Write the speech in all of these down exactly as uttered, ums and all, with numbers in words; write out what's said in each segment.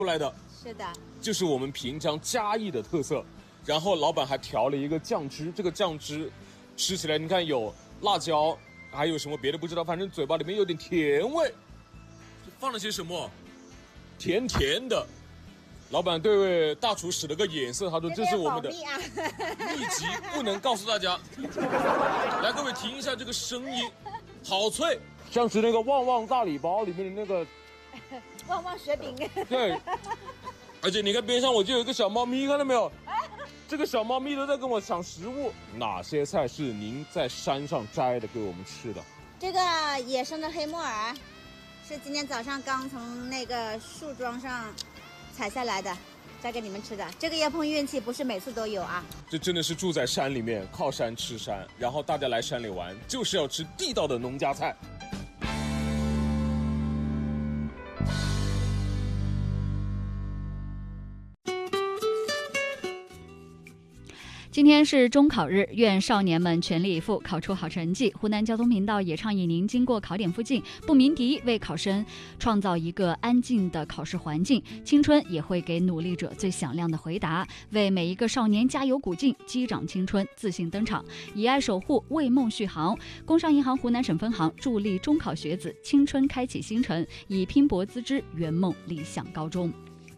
出来的。 是的， 就是我们平江嘉义的特色。然后老板还调了一个酱汁，这个酱汁吃起来你看有辣椒，还有什么别的不知道，反正嘴巴里面有点甜味。放了些什么？甜甜的。老板对大厨使了个眼色，他说这是我们的秘籍，不能告诉大家。来，各位听一下这个声音，好脆，像是那个旺旺大礼包里面的那个旺旺雪饼。 对，而且你看边上我就有一个小猫咪，看到没有？这个小猫咪都在跟我抢食物。哪些菜是您在山上摘的给我们吃的？ 这个野生的黑木耳，是今天早上刚从那个树桩上采下来的，摘给你们吃的。这个要碰运气，不是每次都有啊。 这真的是住在山里面，靠山吃山，然后大家来山里玩，就是要吃地道的农家菜。 今天是中考日，愿少年们全力以赴，考出好成绩。湖南交通频道也倡议您经过考点附近不鸣笛，为考生创造一个安静的考试环境。青春也会给努力者最响亮的回答，为每一个少年加油鼓劲，击掌青春，自信登场，以爱守护，为梦续航。工商银行湖南省分行助力中考学子青春开启新程，以拼搏资质圆梦理想高中。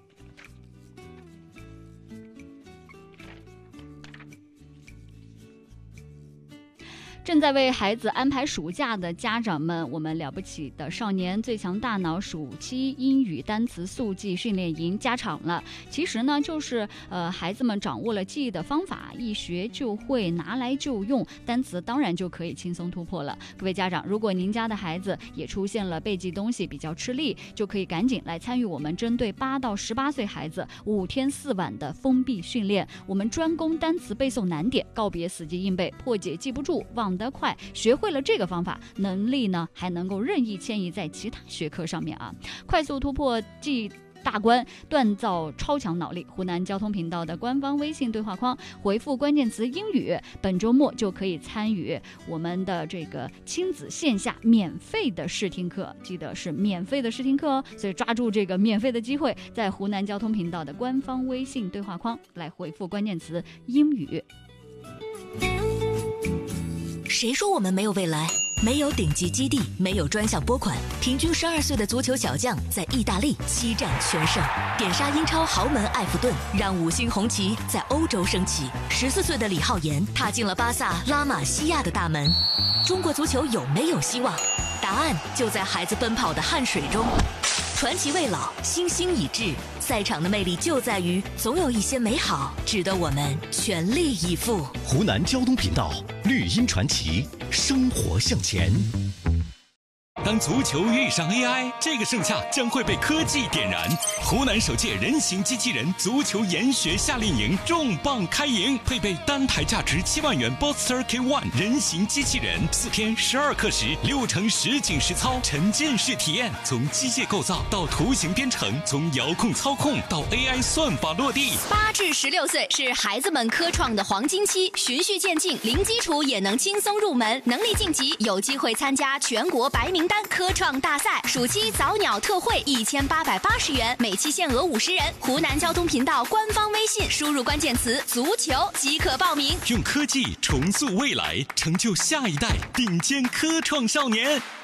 正在为孩子安排暑假的家长们，我们了不起的少年最强大脑暑期英语单词速记训练营加场了。其实呢，就是呃，孩子们掌握了记忆的方法，一学就会，拿来就用，单词当然就可以轻松突破了。各位家长，如果您家的孩子也出现了背记东西比较吃力，就可以赶紧来参与我们针对八到十八岁孩子五天四晚的封闭训练。我们专攻单词背诵难点，告别死记硬背，破解记不住，忘得快。学会了这个方法，能力呢还能够任意迁移在其他学科上面啊，快速突破记大关，锻造超强脑力。湖南交通频道的官方微信对话框回复关键词英语，本周末就可以参与我们的这个亲子线下免费的试听课，记得是免费的试听课哦，所以抓住这个免费的机会，在湖南交通频道的官方微信对话框来回复关键词英语。 谁说我们没有未来？没有顶级基地，没有专项拨款，平均十二岁的足球小将在意大利七战全胜，点杀英超豪门埃弗顿，让五星红旗在欧洲升起。十四岁的李浩言踏进了巴萨拉玛西亚的大门。中国足球有没有希望？答案就在孩子奔跑的汗水中。传奇未老，星星已至，赛场的魅力就在于总有一些美好值得我们全力以赴。 湖南交通频道绿茵传奇，生活向前。 当足球遇上 A I， 这个盛夏将会被科技点燃。湖南首届人形机器人足球研学夏令营重磅开营，配备单台价值七万元 Boxster K 一 人形机器人，四天十二课时，六成实景实操，沉浸式体验，从机械构造到图形编程，从遥控操控到 A I 算法落地。 八至十六岁是孩子们科创的黄金期，循序渐进，零基础也能轻松入门，能力晋级有机会参加全国白名单科创大赛。暑期早鸟特惠一千八百八十元，每期限额五十人。湖南交通频道官方微信输入关键词足球即可报名。 用科技重塑未来，成就下一代顶尖科创少年。